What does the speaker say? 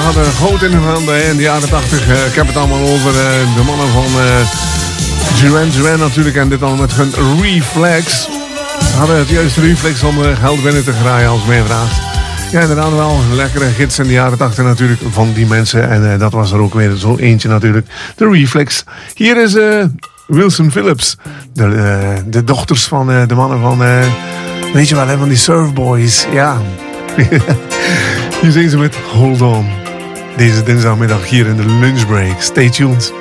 hadden groot in hun handen in de jaren 80. Ik heb het allemaal over de mannen van Duran Duran natuurlijk. En dit allemaal met hun Reflex. Ze hadden het juiste reflex om geld binnen te graaien als mij vraagt. Ja, inderdaad wel een lekkere gids in de jaren 80 natuurlijk van die mensen. En dat was er ook weer zo eentje natuurlijk. De Reflex. Hier is Wilson Phillips. De dochters van de mannen van... weet je wel, hè, van die Surfboys. Ja. Hier zijn ze met Hold On. Deze dinsdagmiddag hier in de lunchbreak. Stay tuned.